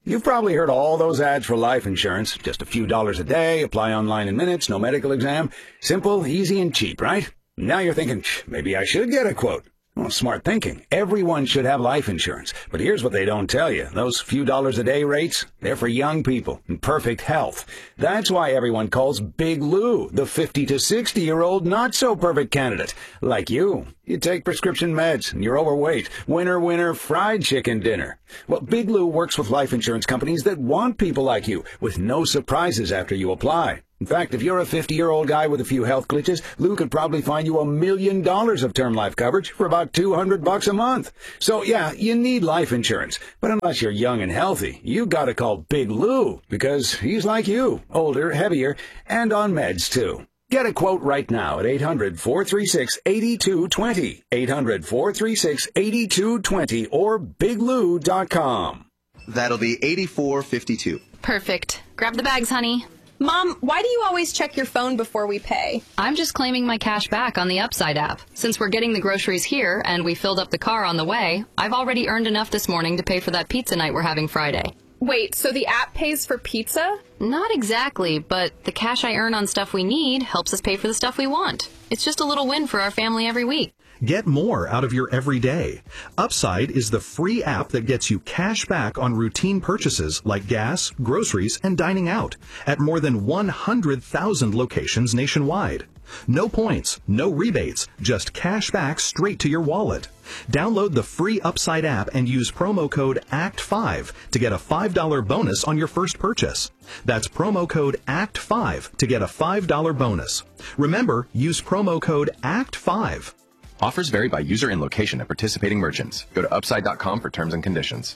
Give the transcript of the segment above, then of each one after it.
You've probably heard all those ads for life insurance. Just a few dollars a day, apply online in minutes, no medical exam. Simple, easy, and cheap, right? Now you're thinking, maybe I should get a quote. Well, smart thinking. Everyone should have life insurance. But here's what they don't tell you. Those few dollars a day rates, they're for young people in perfect health. That's why everyone calls Big Lou the 50 to 60-year-old not-so-perfect candidate. Like you. You take prescription meds, and you're overweight. Winner, fried chicken dinner. Well, Big Lou works with life insurance companies that want people like you, with no surprises after you apply. In fact, if you're a 50-year-old guy with a few health glitches, Lou could probably find you $1 million of term life coverage for about $200 a month. So yeah, you need life insurance. But unless you're young and healthy, you gotta call Big Lou, because he's like you, older, heavier, and on meds too. Get a quote right now at 800-436-8220, 800-436-8220, or biglou.com. That'll be 8452. Perfect. Grab the bags, honey. Mom, why do you always check your phone before we pay? I'm just claiming my cash back on the Upside app. Since we're getting the groceries here and we filled up the car on the way, I've already earned enough this morning to pay for that pizza night we're having Friday. Wait, so the app pays for pizza? Not exactly, but the cash I earn on stuff we need helps us pay for the stuff we want. It's just a little win for our family every week. Get more out of your everyday. Upside is the free app that gets you cash back on routine purchases like gas, groceries, and dining out at more than 100,000 locations nationwide. No points, no rebates, just cash back straight to your wallet. Download the free Upside app and use promo code ACT5 to get a $5 bonus on your first purchase. That's promo code ACT5 to get a $5 bonus. Remember, use promo code ACT5. Offers vary by user and location at participating merchants. Go to upside.com for terms and conditions.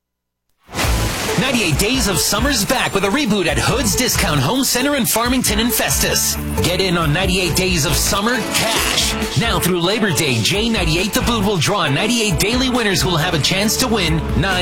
98 Days of Summer's back with a reboot at Hood's Discount Home Center in Farmington and Festus. Get in on 98 Days of Summer cash. Now through Labor Day, J98 The Boot will draw 98 daily winners who will have a chance to win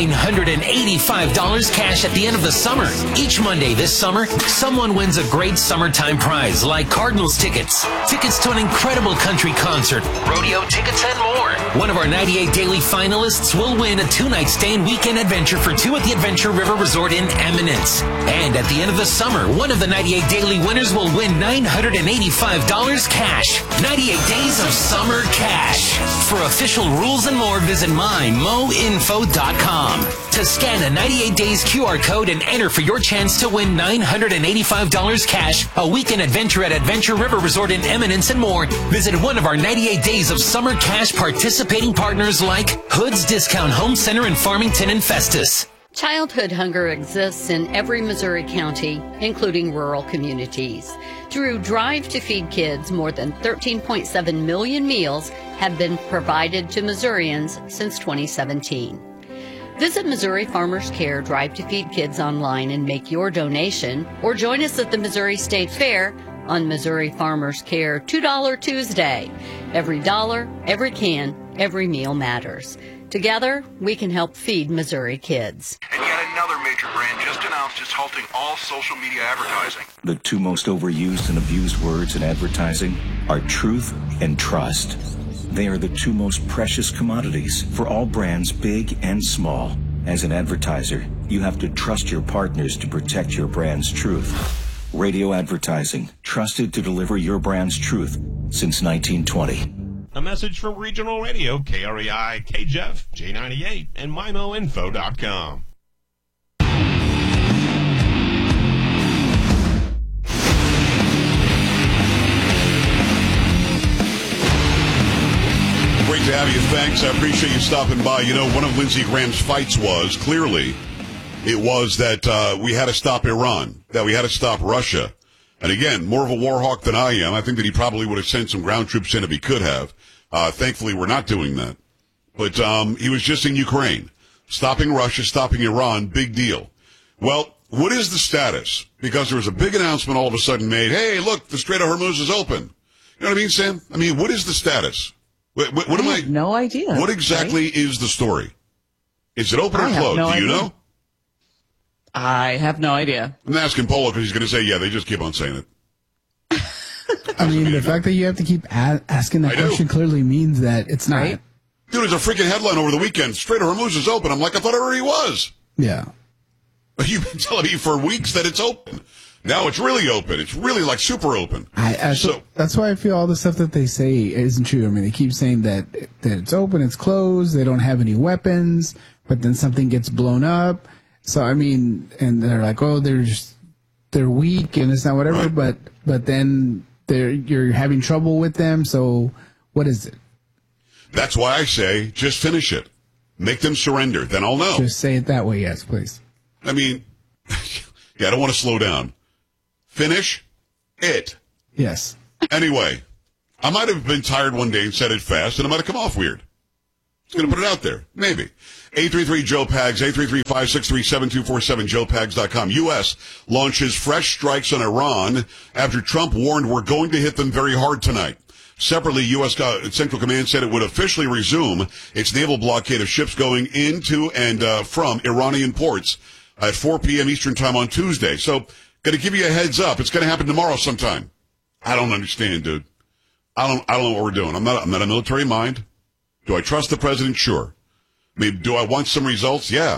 $985 cash at the end of the summer. Each Monday this summer, someone wins a great summertime prize like Cardinals tickets, tickets to an incredible country concert, rodeo tickets, and more. One of our 98 daily finalists will win a 2-night stay and weekend adventure for two at the Adventure River Resort in Eminence. And at the end of the summer, one of the 98 daily winners will win $985 cash. 98 Days of Summer cash. For official rules and more, visit mymoinfo.com. To scan a 98 Days QR code and enter for your chance to win $985 cash, a weekend adventure at Adventure River Resort in Eminence, and more, visit one of our 98 Days of Summer cash participating partners like Hood's Discount Home Center in Farmington and Festus. Childhood hunger exists in every Missouri county, including rural communities. Through Drive to Feed Kids, more than 13.7 million meals have been provided to Missourians since 2017. Visit Missouri Farmers Care Drive to Feed Kids online and make your donation, or join us at the Missouri State Fair on Missouri Farmers Care $2 Tuesday. Every dollar, every can, every meal matters. Together, we can help feed Missouri kids. And yet another major brand just announced it's halting all social media advertising. The two most overused and abused words in advertising are truth and trust. They are the two most precious commodities for all brands, big and small. As an advertiser, you have to trust your partners to protect your brand's truth. Radio advertising, trusted to deliver your brand's truth since 1920. A message from Regional Radio, KREI, KJEF, J98, and MyMoInfo.com. Great to have you. Thanks. I appreciate you stopping by. You know, one of Lindsey Graham's fights was, clearly, it was that we had to stop Iran, that we had to stop Russia. And again, more of a war hawk than I am. I think that he probably would have sent some ground troops in if he could have. Thankfully, we're not doing that. But he was just in Ukraine. Stopping Russia, stopping Iran, big deal. Well, what is the status? Because there was a big announcement all of a sudden made, hey, look, the Strait of Hormuz is open. You know what I mean, Sam? I mean, what is the status? What I have no idea. What exactly is the story? Is it open or closed? Do you know? I have no idea. I'm asking Polo because he's going to say, yeah, they just keep on saying it. I mean, the fact that you have to keep asking that question clearly means that it's not. Right? Dude, it's a freaking headline over the weekend. Strait of Hormuz is open. I'm like, I thought it already was. Yeah. You've been telling me for weeks that it's open. Now it's really open. It's really like super open. So that's why I feel all the stuff that they say isn't true. I mean, they keep saying that it's open, it's closed, they don't have any weapons, but then something gets blown up. So, I mean, and they're like, oh, they're weak and it's not whatever, right. but then you're having trouble with them. So what is it? That's why I say just finish it. Make them surrender. Then I'll know. Just say it that way. Yes, please. I mean, yeah, I don't want to slow down. Finish it. Yes. Anyway, I might have been tired one day and said it fast, and it might have come off weird. Just going to put it out there. Maybe. 833-JOE-PAGS, 833-563-7247, joepags.com. U.S. launches fresh strikes on Iran after Trump warned we're going to hit them very hard tonight. Separately, U.S. Central Command said it would officially resume its naval blockade of ships going into and from Iranian ports at 4 p.m. Eastern Time on Tuesday. So, going to give you a heads up. It's going to happen tomorrow sometime. I don't understand, dude. I don't know what we're doing. I'm not a military mind. Do I trust the president? Sure. I mean, do I want some results? Yeah.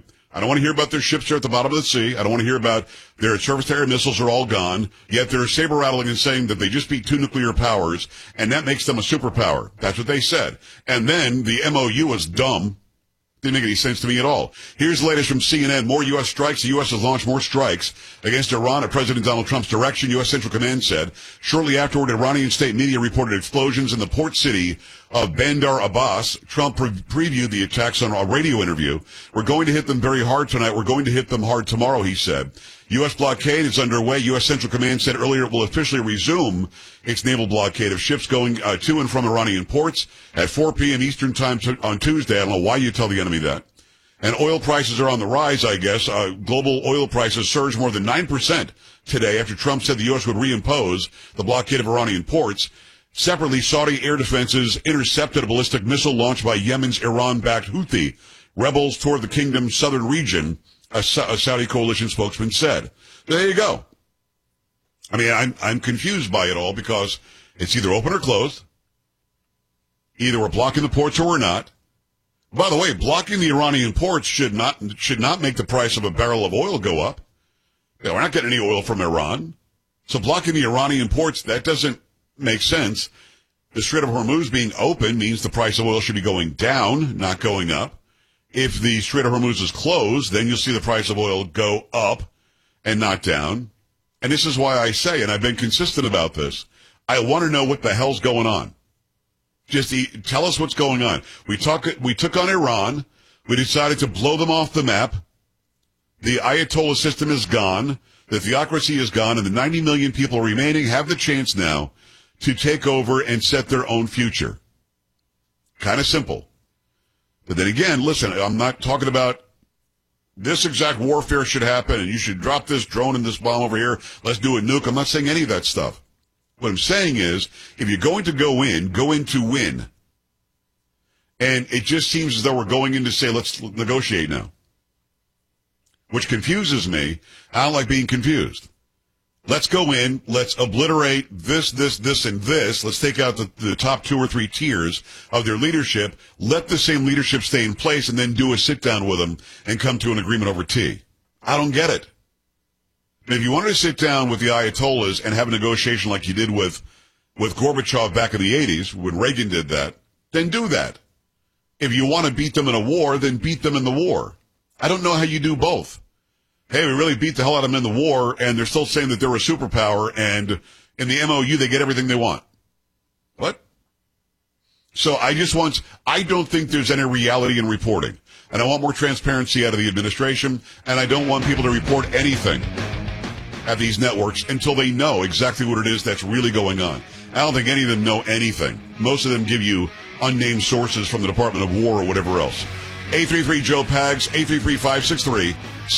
I don't want to hear about their ships there at the bottom of the sea. I don't want to hear about their surface-to-air missiles are all gone. Yet they're saber-rattling and saying that they just beat 2 nuclear powers, and that makes them a superpower. That's what they said. And then the MOU was dumb. Didn't make any sense to me at all. Here's the latest from CNN. More U.S. strikes. The U.S. has launched more strikes against Iran at President Donald Trump's direction, U.S. Central Command said. Shortly afterward, Iranian state media reported explosions in the port city of Bandar Abbas. Trump previewed the attacks on a radio interview. We're going to hit them very hard tonight. We're going to hit them hard tomorrow, he said. U.S. blockade is underway. U.S. Central Command said earlier it will officially resume its naval blockade of ships going to and from Iranian ports at 4 p.m. Eastern Time on Tuesday. I don't know why you tell the enemy that. And oil prices are on the rise, I guess. Global oil prices surged more than 9% today after Trump said the U.S. would reimpose the blockade of Iranian ports. Separately, Saudi air defenses intercepted a ballistic missile launched by Yemen's Iran-backed Houthi rebels toward the kingdom's southern region, a Saudi coalition spokesman said. There you go. I mean, I'm confused by it all because it's either open or closed. Either we're blocking the ports or we're not. By the way, blocking the Iranian ports should not make the price of a barrel of oil go up. We're not getting any oil from Iran. So blocking the Iranian ports, that doesn't make sense. The Strait of Hormuz being open means the price of oil should be going down, not going up. If the Strait of Hormuz is closed, then you'll see the price of oil go up and not down. And this is why I say, and I've been consistent about this, I want to know what the hell's going on. Just tell us what's going on. We took on Iran. We decided to blow them off the map. The Ayatollah system is gone. The theocracy is gone. And the 90 million people remaining have the chance now to take over and set their own future. Kind of simple. But then again, listen, I'm not talking about this exact warfare should happen and you should drop this drone and this bomb over here. Let's do a nuke. I'm not saying any of that stuff. What I'm saying is, if you're going to go in to win. And it just seems as though we're going in to say, let's negotiate now. Which confuses me. I don't like being confused. Let's go in. Let's obliterate this, and this. Let's take out the top 2 or 3 tiers of their leadership. Let the same leadership stay in place and then do a sit down with them and come to an agreement over tea. I don't get it. And if you wanted to sit down with the Ayatollahs and have a negotiation like you did with Gorbachev back in the 80s, when Reagan did that, then do that. If you want to beat them in a war, then beat them in the war. I don't know how you do both. Hey, we really beat the hell out of them in the war, and they're still saying that they're a superpower, and in the MOU, they get everything they want. What? So I don't think there's any reality in reporting. And I want more transparency out of the administration, and I don't want people to report anything at these networks until they know exactly what it is that's really going on. I don't think any of them know anything. Most of them give you unnamed sources from the Department of War or whatever else. 833-JOE-PAGS, 833-563-7247,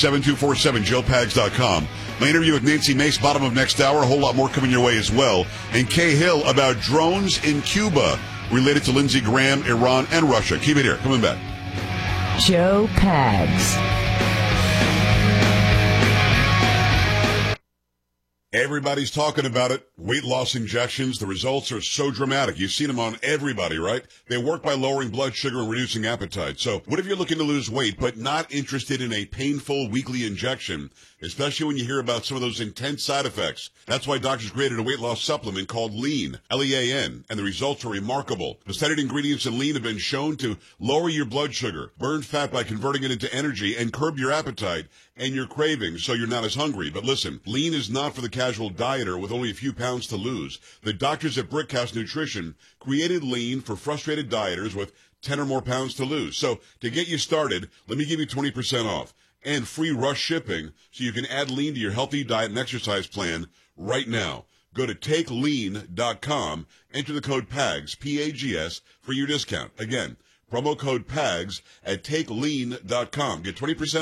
joepags.com. My interview with Nancy Mace, bottom of next hour. A whole lot more coming your way as well. And Kay Hill about drones in Cuba related to Lindsey Graham, Iran, and Russia. Keep it here. Coming back. Joe Pags. Everybody's talking about it. Weight loss injections. The results are so dramatic. You've seen them on everybody, right? They work by lowering blood sugar and reducing appetite. So what if you're looking to lose weight but not interested in a painful weekly injection, especially when you hear about some of those intense side effects? That's why doctors created a weight loss supplement called Lean, L-E-A-N, and the results are remarkable. The studied ingredients in Lean have been shown to lower your blood sugar, burn fat by converting it into energy, and curb your appetite and your cravings so you're not as hungry. But listen, Lean is not for the casual dieter with only a few pounds to lose. The doctors at Brickhouse Nutrition created Lean for frustrated dieters with 10 or more pounds to lose. So to get you started, let me give you 20% off and free rush shipping so you can add Lean to your healthy diet and exercise plan right now. Go to takelean.com, enter the code PAGS, P-A-G-S, for your discount. Again, promo code PAGS at takelean.com. Get 20%